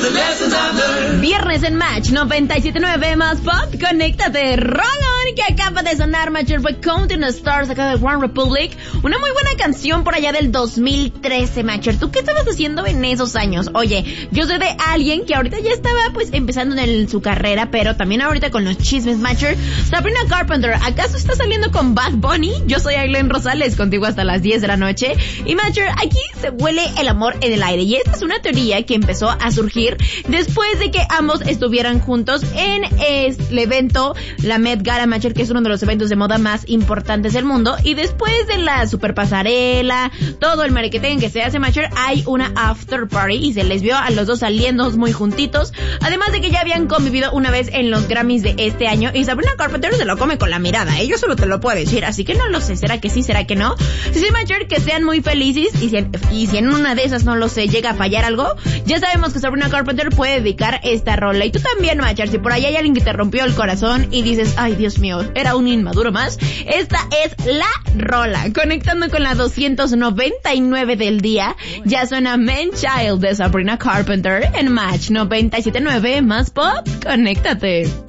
Viernes en Match 97.9 más pop, conéctate. Rolón que acaba de sonar, Matcher, fue Counting the Stars acá de One Republic. Una muy buena canción por allá del 2013, Matcher. ¿Tú qué estabas haciendo en esos años? Oye, yo soy de alguien que ahorita ya estaba pues empezando en su carrera, pero también ahorita con los chismes, Matcher. Sabrina Carpenter, ¿acaso está saliendo con Bad Bunny? Yo soy Aileen Rosales, contigo hasta las 10 de la noche. Y Matcher, aquí se huele el amor en el aire. Y esta es una teoría que empezó a surgir después de que ambos estuvieran juntos en el evento, la Met Gala, Matcher, que es uno de los eventos de moda más importantes del mundo. Y después de la super pasarela, todo el marketing que se hace, Matcher, hay una after party y se les vio a los dos saliendo muy juntitos. Además de que ya habían convivido una vez en los Grammys de este año. Y Sabrina Carpenter se lo come con la mirada, yo solo te lo puedo decir. Así que no lo sé, ¿será que sí? ¿Será que no? Sí, Matcher, que sean muy felices. Y si en una de esas, no lo sé, llega a fallar algo, ya sabemos que Sabrina Carpenter puede dedicar esta rola. Y tú también, Matcher, si por ahí hay alguien que te rompió el corazón y dices, ay, Dios mío, era un inmaduro más, esta es la rola. Conectando con la 299 del día, ya suena Man Child de Sabrina Carpenter en Match 97.9 más pop, conéctate.